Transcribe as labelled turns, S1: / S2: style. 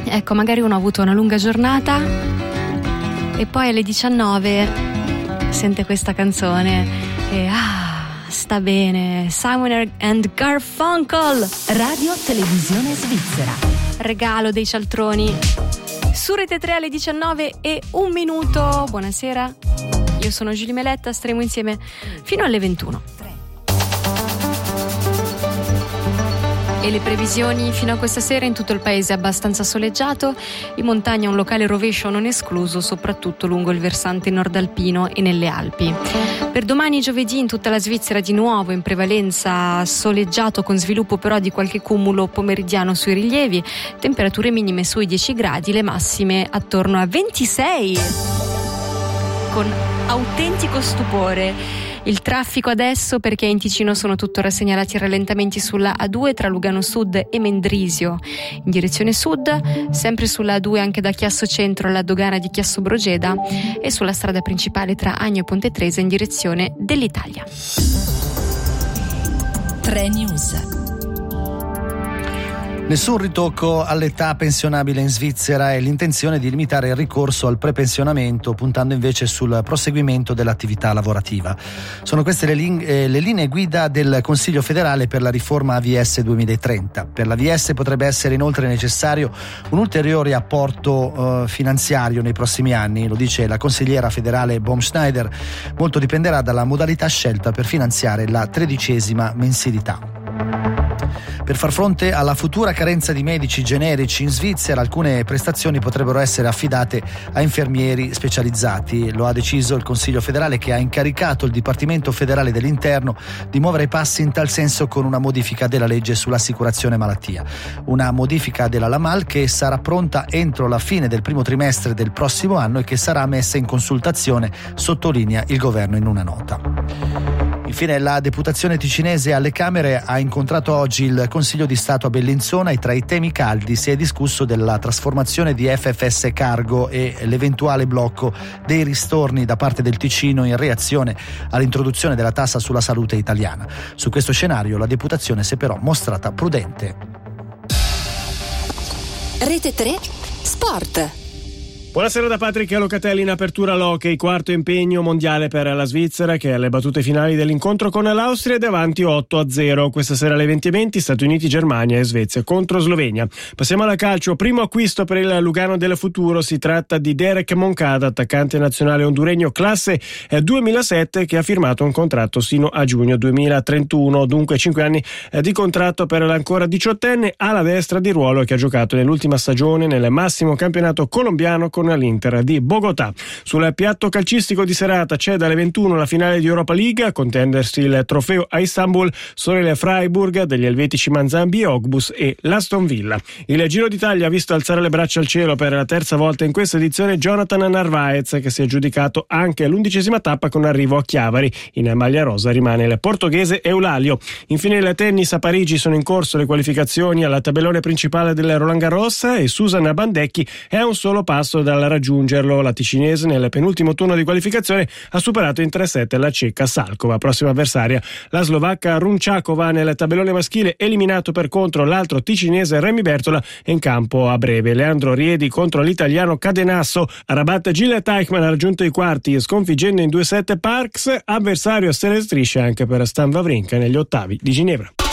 S1: Ecco, magari uno ha avuto una lunga giornata e poi alle 19 sente questa canzone e sta bene. Simon and Garfunkel,
S2: Radio Televisione Svizzera,
S1: regalo dei cialtroni su Rete 3 alle 19:01. Buonasera, io sono Giulia Meletta, staremo insieme fino alle 21. E le previsioni fino a questa sera: in tutto il paese abbastanza soleggiato, in montagna un locale rovescio non escluso, soprattutto lungo il versante nordalpino e nelle Alpi. Per domani giovedì in tutta la Svizzera di nuovo in prevalenza soleggiato, con sviluppo però di qualche cumulo pomeridiano sui rilievi, temperature minime sui 10 gradi, le massime attorno a 26, con autentico stupore. Il traffico adesso, perché in Ticino sono tuttora segnalati rallentamenti sulla A2 tra Lugano Sud e Mendrisio in direzione sud, sempre sulla A2 anche da Chiasso Centro alla dogana di Chiasso Brogeda e sulla strada principale tra Agno e Ponte Tresa in direzione dell'Italia.
S2: 3 News.
S3: Nessun ritocco all'età pensionabile in Svizzera e l'intenzione di limitare il ricorso al prepensionamento, puntando invece sul proseguimento dell'attività lavorativa. Sono queste le linee guida del Consiglio federale per la riforma AVS 2030. Per l'AVS potrebbe essere inoltre necessario un ulteriore apporto finanziario nei prossimi anni, lo dice la consigliera federale Baumschneider. Molto dipenderà dalla modalità scelta per finanziare la 13ª mensilità. Per far fronte alla futura carenza di medici generici in Svizzera, alcune prestazioni potrebbero essere affidate a infermieri specializzati. Lo ha deciso il Consiglio federale, che ha incaricato il Dipartimento federale dell'Interno di muovere i passi in tal senso con una modifica della legge sull'assicurazione malattia. Una modifica della LAMAL che sarà pronta entro la fine del primo trimestre del prossimo anno e che sarà messa in consultazione, sottolinea il governo in una nota. Infine, la deputazione ticinese alle Camere ha incontrato oggi il Consiglio di Stato a Bellinzona e tra i temi caldi si è discusso della trasformazione di FFS Cargo e l'eventuale blocco dei ristorni da parte del Ticino in reazione all'introduzione della tassa sulla salute italiana. Su questo scenario la deputazione si è però mostrata prudente.
S2: Rete 3 Sport.
S4: Buonasera da Patrick Locatelli. In apertura l'hockey, quarto impegno mondiale per la Svizzera, che alle battute finali dell'incontro con l'Austria è davanti 8-0. Questa sera alle 20:20 Stati Uniti, Germania e Svezia contro Slovenia. Passiamo alla calcio. Primo acquisto per il Lugano del futuro. Si tratta di Derek Moncada, attaccante nazionale honduregno classe 2007, che ha firmato un contratto sino a giugno 2031. Dunque 5 anni di contratto per l'ancora 18enne ala destra di ruolo, che ha giocato nell'ultima stagione nel massimo campionato colombiano con l'Inter di Bogotà. Sul piatto calcistico di serata c'è dalle 21 la finale di Europa League. A contendersi il trofeo a Istanbul sono il Freiburg degli elvetici Manzambi e Ogbus e l'Aston Villa. Il Giro d'Italia ha visto alzare le braccia al cielo per la terza volta in questa edizione Jonathan Narvaez, che si è aggiudicato anche l'11ª tappa con arrivo a Chiavari. In maglia rosa rimane il portoghese Eulalio. Infine il tennis. A Parigi sono in corso le qualificazioni alla tabellone principale del Roland Garros e Susanna Bandecchi è a un solo passo dal raggiungerlo. La ticinese nel penultimo turno di qualificazione ha superato in 3-7 la ceca Salkova. Prossima avversaria la slovacca Runčáková. Nel tabellone maschile eliminato per contro l'altro ticinese Remy Bertola è in campo a breve Leandro Riedi contro l'italiano Cadenasso. A Rabat Gilles Teichmann ha raggiunto i quarti sconfiggendo in 2-7 Parks, avversario a stelle strisce anche per Stan Wawrinka negli ottavi di Ginevra.